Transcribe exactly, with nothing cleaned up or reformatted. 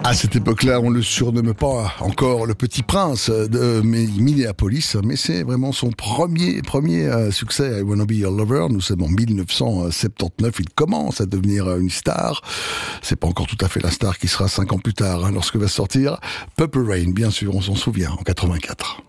À cette époque-là, on le surnomme pas encore le Petit Prince de Minneapolis, mais c'est vraiment son premier premier euh, succès, I Wanna Be Your Lover. Nous sommes en mille neuf cent soixante-dix-neuf. Il commence à devenir une star. C'est pas encore tout à fait la star qui sera cinq ans plus tard, hein, lorsque va sortir Purple Rain. Bien sûr, on s'en souvient, en quatre-vingt-quatre.